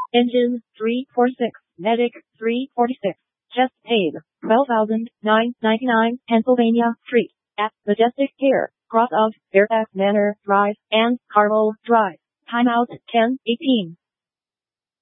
Engine 346, Medic 346. Just paid $12,999 Pennsylvania Street at Majestic Pier, cross of Fairfax Manor Drive and Carmel Drive. Timeout 10:18.